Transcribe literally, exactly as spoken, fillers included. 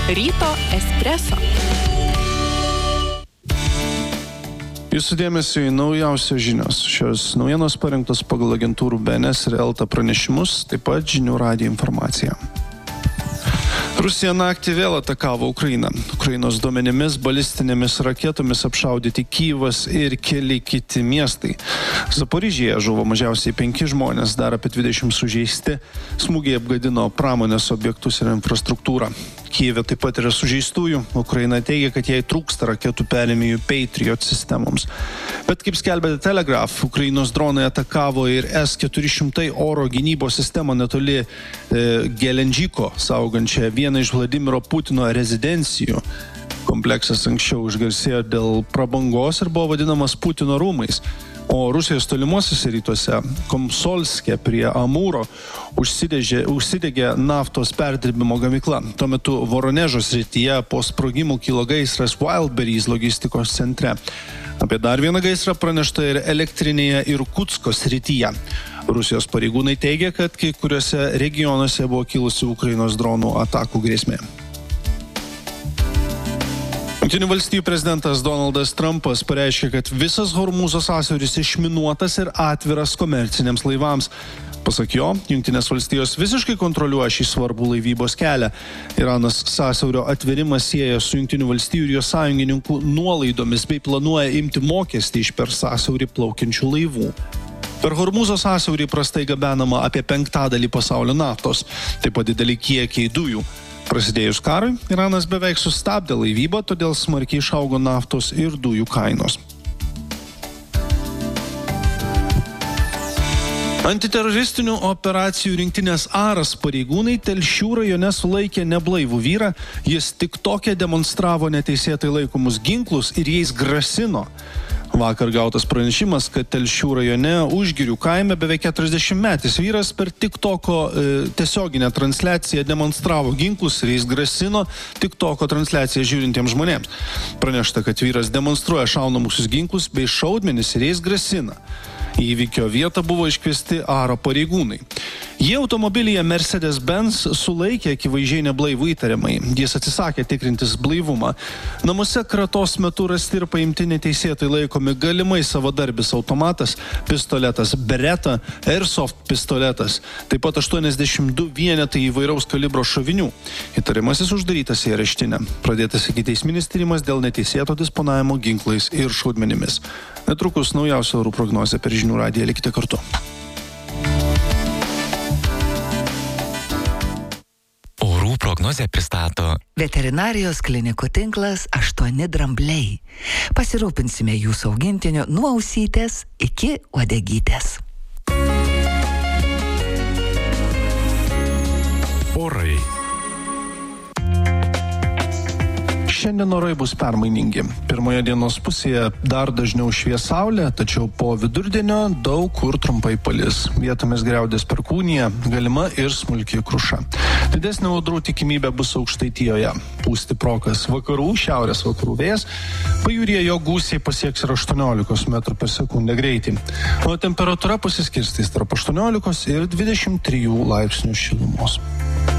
Ryto espreso. Jūsų dėmesio į naujausios žinios. Šios naujienos parengtos pagal agentūrų B N S ir Elta pranešimus, taip pat žinių radijo informacija. Rusija naktį vėl atakavo Ukrainą. Ukrainos duomenimis balistinėmis raketomis apšaudyti Kyjivas ir keli kiti miestai. Zaporižėje žuvo mažiausiai penki žmonės, dar apie dvidešimt sužeisti. Smūgiai apgadino pramonės objektus ir infrastruktūrą. Kyjive taip pat yra sužeistųjų. Ukraina teigia, kad jai trūksta raketų perėmėjų Patriot sistemoms. Bet kaip skelbė The Telegraph, Ukrainos dronai atakavo ir S keturi šimtai oro gynybos sistemą netoli e, Gelendžiko, saugančią vieną iš Vladimiro Putino rezidencijų. Kompleksas anksčiau užgarsėjo dėl prabangos ir buvo vadinamas Putino rūmais. O Rusijos tolimuosiuose rytuose, Komsolske prie Amūro, užsidegė, užsidegė naftos perdirbimo gamykla. Tuo metu Voronežo srityje po sprogimų kilo gaisras Wildberries logistikos centre. Apie dar vieną gaisrą pranešta ir elektrinėje Irkutsko srityje. Rusijos pareigūnai teigia, kad kai kuriuose regionuose buvo kilusi Ukrainos dronų atakų grėsmė. Jungtinių valstijų prezidentas Donaldas Trumpas pareiškė, kad visas Hormūzo sąsiauris išminuotas ir atviras komerciniams laivams. Pasak jo, Jungtinės valstijos visiškai kontroliuoja šį svarbų laivybos kelią. Iranas sąsiaurio atvėrimą sieja su Jungtinių valstijų ir jo sąjungininkų nuolaidomis bei planuoja imti mokestį iš per sąsiaurį plaukiančių laivų. Per Hormūzo sąsiaurį prastai gabenama apie penktadalį pasaulio naftos, taip pat dideli kiekiai dujų. Prasidėjus karui, Iranas beveik sustabdė laivybą, todėl smarkiai išaugo naftos ir dujų kainos. Antiteroristinių operacijų rinktinės Aras pareigūnai Telšių rajone sulaikė neblaivų vyrą. Jis tik tokia demonstravo neteisėtai laikomus ginklus ir jais grasino. Vakar gautas pranešimas, kad Telšių rajone Užgirių kaime beveik keturiasdešimtmetis vyras per TikToko e, tiesioginę transliaciją demonstravo ginklus ir jais grasino TikToko transliaciją žiūrintiems žmonėms. Pranešta, kad vyras demonstruoja šaunamusius ginklus bei šaudmenis ir jais grasina. Į įvykio vietą buvo iškviesti Aro pareigūnai. Jie automobilyje Mercedes-Benz sulaikė akivaizdžiai neblaivų įtariamai. Jis atsisakė tikrintis blaivumą. Namuose kratos metu rasti ir paimti neteisėtai laikomi galimai savadarbis automatas, pistoletas Beretta, Airsoft pistoletas, taip pat aštuoniasdešimt du vienetai įvairaus kalibro šovinių. Įtariamasis uždarytas į areštinę. Pradėtas ikiteisminis tyrimas dėl neteisėto disponavimo ginklais ir šaudmenimis. Netrukus naujausia orų prognozė per žinių radiją. Likite kartu. Orų prognozę pristato Veterinarijos klinikų tinklas aštuoni drambliai. Pasirūpinsime jūsų augintiniu nuo ausytės iki uodegytės. orai. Šiandien orai bus permainingi. Pirmoje dienos pusėje dar dažniau švies saulė, tačiau po vidurdienio daug kur trumpai palis. Vietomis griaudės perkūnija, galima ir smulki kruša. Didesnė audrų tikimybė bus Aukštaitijoje. Pūs stiprokas vakarų, šiaurės vakarų vėjas. Pajūryje jo gūsiai pasieks ir aštuoniolikos metrų per sekundę greitį. O temperatūra pasiskirstys tarp aštuoniolikos ir dvidešimt trijų laipsnių šilumos.